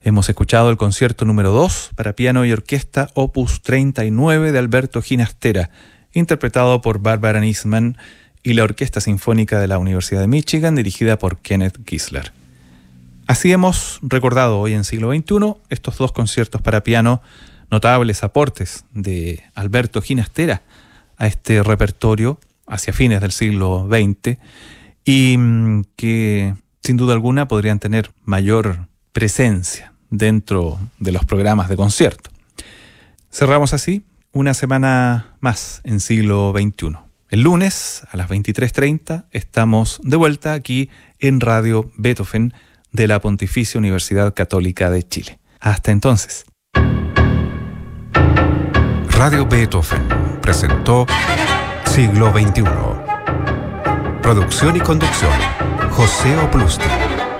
Hemos escuchado el concierto número 2 para piano y orquesta opus 39 de Alberto Ginastera, interpretado por Barbara Niesman y la Orquesta Sinfónica de la Universidad de Michigan, dirigida por Kenneth Gisler. Así hemos recordado hoy en siglo XXI estos dos conciertos para piano, notables aportes de Alberto Ginastera a este repertorio hacia fines del siglo XX y que sin duda alguna podrían tener mayor presencia dentro de los programas de concierto. Cerramos así una semana más en siglo XXI. El lunes a las 23:30 estamos de vuelta aquí en Radio Beethoven de la Pontificia Universidad Católica de Chile. Hasta entonces. Radio Beethoven presentó Siglo XXI. Producción y conducción, José Oplusti.